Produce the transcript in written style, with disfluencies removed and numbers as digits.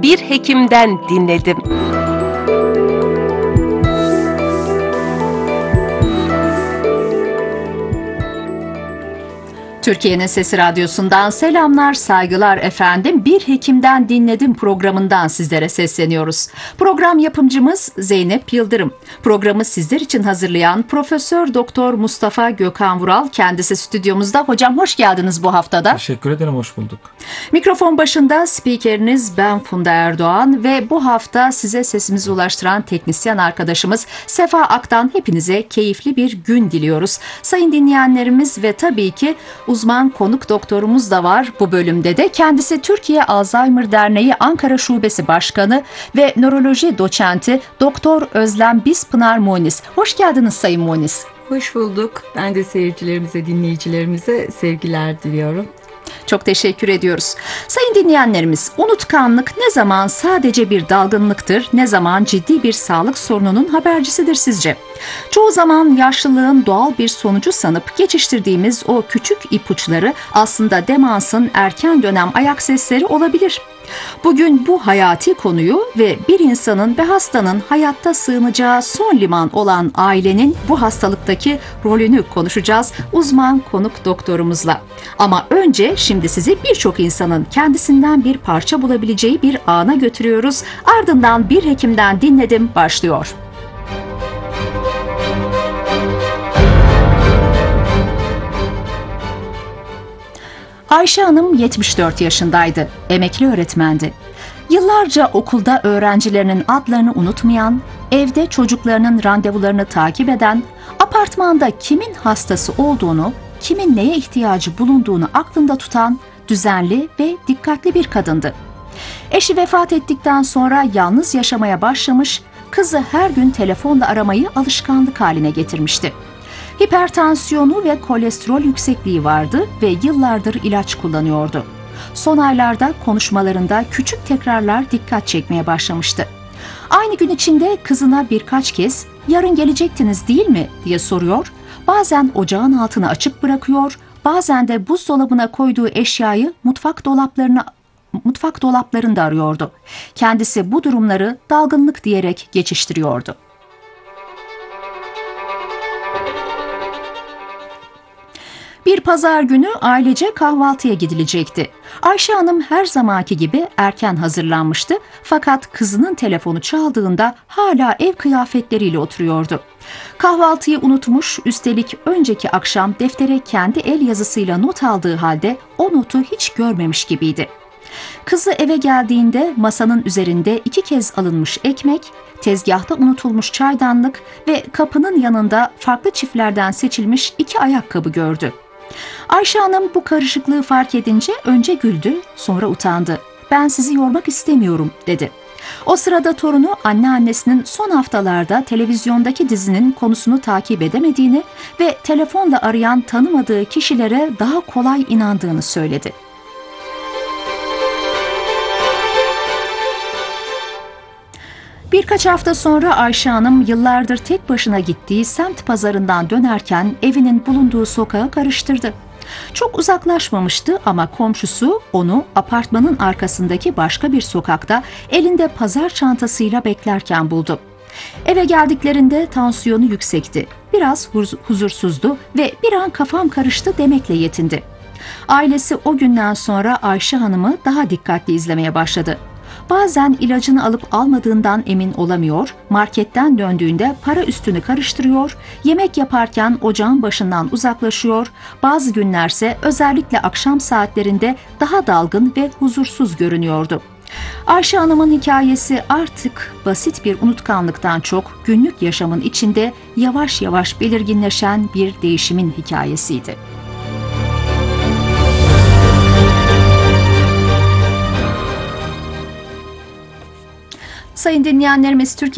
bir hekimden dinledim. Türkiye'nin Sesi Radyosu'ndan selamlar, saygılar efendim. Bir Hekimden Dinledim programından sizlere sesleniyoruz. Program yapımcımız Zeynep Yıldırım. Programı sizler için hazırlayan Profesör Doktor Mustafa Gökhan Vural kendisi stüdyomuzda. Hocam hoş geldiniz bu haftada. Teşekkür ederim, hoş bulduk. Mikrofon başında spikeriniz ben Funda Erdoğan ve bu hafta size sesimizi ulaştıran teknisyen arkadaşımız Sefa Ak'tan hepinize keyifli bir gün diliyoruz. Sayın dinleyenlerimiz ve tabii ki uzman konuk doktorumuz da var bu bölümde de. Kendisi Türkiye Alzheimer Derneği Ankara Şubesi Başkanı ve nöroloji doçenti Doktor Özlem Bizpınar Munis. Hoş geldiniz Sayın Munis. Hoş bulduk. Ben de seyircilerimize, dinleyicilerimize sevgiler diliyorum. Çok teşekkür ediyoruz. Sayın dinleyenlerimiz, unutkanlık ne zaman sadece bir dalgınlıktır, ne zaman ciddi bir sağlık sorununun habercisidir sizce? Çoğu zaman yaşlılığın doğal bir sonucu sanıp geçiştirdiğimiz o küçük ipuçları aslında demansın erken dönem ayak sesleri olabilir. Bugün bu hayati konuyu ve bir insanın ve hastanın hayatta sığınacağı son liman olan ailenin bu hastalıktaki rolünü konuşacağız uzman konuk doktorumuzla. Ama önce şimdi sizi birçok insanın kendisinden bir parça bulabileceği bir ana götürüyoruz. Ardından Bir Hekimden Dinledim başlıyor. Ayşe Hanım 74 yaşındaydı. Emekli öğretmendi. Yıllarca okulda öğrencilerinin adlarını unutmayan, evde çocuklarının randevularını takip eden, apartmanda kimin hastası olduğunu, kimin neye ihtiyacı bulunduğunu aklında tutan düzenli ve dikkatli bir kadındı. Eşi vefat ettikten sonra yalnız yaşamaya başlamış, kızı her gün telefonla aramayı alışkanlık haline getirmişti. Hipertansiyonu ve kolesterol yüksekliği vardı ve yıllardır ilaç kullanıyordu. Son aylarda konuşmalarında küçük tekrarlar dikkat çekmeye başlamıştı. Aynı gün içinde kızına birkaç kez "Yarın gelecektiniz değil mi?" diye soruyor, bazen ocağın altını açık bırakıyor, bazen de buzdolabına koyduğu eşyayı mutfak dolaplarında arıyordu. Kendisi bu durumları dalgınlık diyerek geçiştiriyordu. Bir pazar günü ailece kahvaltıya gidilecekti. Ayşe Hanım her zamanki gibi erken hazırlanmıştı fakat kızının telefonu çaldığında hala ev kıyafetleriyle oturuyordu. Kahvaltıyı unutmuş, üstelik önceki akşam deftere kendi el yazısıyla not aldığı halde o notu hiç görmemiş gibiydi. Kızı eve geldiğinde masanın üzerinde 2 kez alınmış ekmek, tezgahta unutulmuş çaydanlık ve kapının yanında farklı çiftlerden seçilmiş 2 ayakkabı gördü. Ayşe Hanım bu karışıklığı fark edince önce güldü, sonra utandı. "Ben sizi yormak istemiyorum," dedi. O sırada torunu anneannesinin son haftalarda televizyondaki dizinin konusunu takip edemediğini ve telefonla arayan tanımadığı kişilere daha kolay inandığını söyledi. Birkaç hafta sonra Ayşe Hanım yıllardır tek başına gittiği semt pazarından dönerken evinin bulunduğu sokağı karıştırdı. Çok uzaklaşmamıştı ama komşusu onu apartmanın arkasındaki başka bir sokakta elinde pazar çantasıyla beklerken buldu. Eve geldiklerinde tansiyonu yüksekti. Biraz huzursuzdu ve "Bir an kafam karıştı," demekle yetindi. Ailesi o günden sonra Ayşe Hanım'ı daha dikkatli izlemeye başladı. Bazen ilacını alıp almadığından emin olamıyor, marketten döndüğünde para üstünü karıştırıyor, yemek yaparken ocağın başından uzaklaşıyor, bazı günlerse özellikle akşam saatlerinde daha dalgın ve huzursuz görünüyordu. Ayşe Hanım'ın hikayesi artık basit bir unutkanlıktan çok günlük yaşamın içinde yavaş yavaş belirginleşen bir değişimin hikayesiydi. Sayın dinleyenlerimiz, Türkiye